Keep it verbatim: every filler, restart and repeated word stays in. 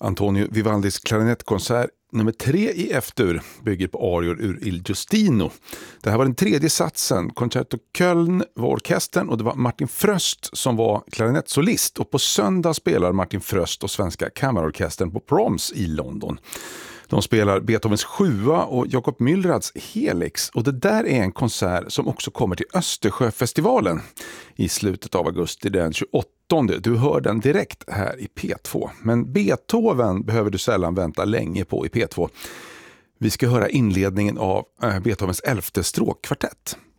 Antonio Vivaldis klarinettkonsert nummer tre i F-dur bygger på arior ur Il Giustino. Det här var den tredje satsen. Concerto Köln var orkestern och det var Martin Fröst som var klarinettsolist. Och på söndag spelar Martin Fröst och Svenska Kammarorkestern på Proms i London. De spelar Beethovens sjua och Jakob Mylrads Helix. Och det där är en konsert som också kommer till Östersjöfestivalen i slutet av augusti den tjugoåttonde. Du hör den direkt här i P två. Men Beethoven behöver du sällan vänta länge på i P två. Vi ska höra inledningen av Beethovens elfte stråkkvartett.